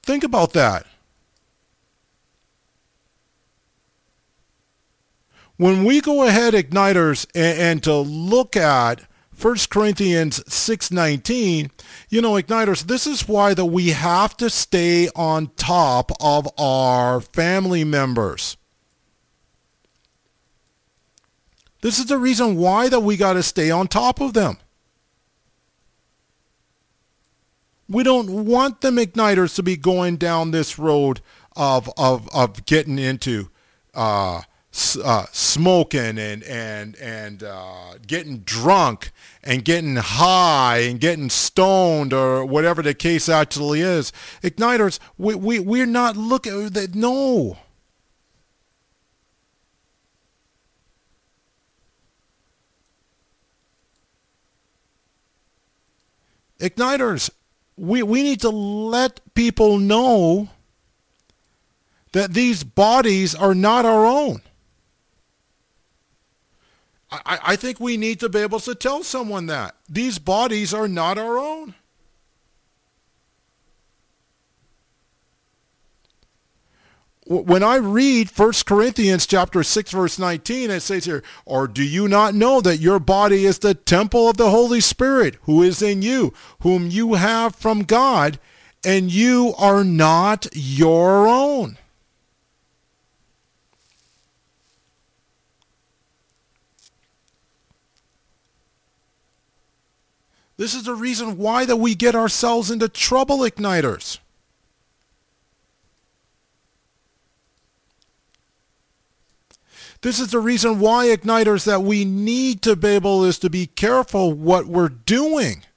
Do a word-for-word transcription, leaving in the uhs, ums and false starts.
Think about that. When we go ahead, Igniters, and, and to look at First Corinthians six nineteen, you know, Igniters, this is why that we have to stay on top of our family members. This is the reason why that we got to stay on top of them. We don't want them, Igniters, to be going down this road of of of getting into uh, uh, smoking and and and uh, getting drunk and getting high and getting stoned or whatever the case actually is. Igniters, we we we're not looking. No. Igniters, we, we need to let people know that these bodies are not our own. I, I think we need to be able to tell someone that. These bodies are not our own. When I read First Corinthians chapter six, verse nineteen, it says here, or do you not know that your body is the temple of the Holy Spirit who is in you, whom you have from God, and you are not your own? This is the reason why that we get ourselves into trouble, Igniters. This is the reason why, Igniters, that we need to be able is to be careful what we're doing.